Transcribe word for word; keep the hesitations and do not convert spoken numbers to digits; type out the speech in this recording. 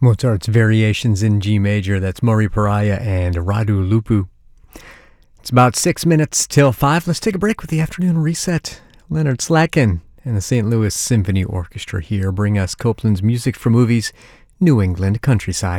Mozart's Variations in G Major. That's Maury Pariah and Radu Lupu. It's about six minutes till five. Let's take a break with the afternoon reset. Leonard Slatkin and the Saint Louis Symphony Orchestra here bring us Copland's music for movies, New England Countryside.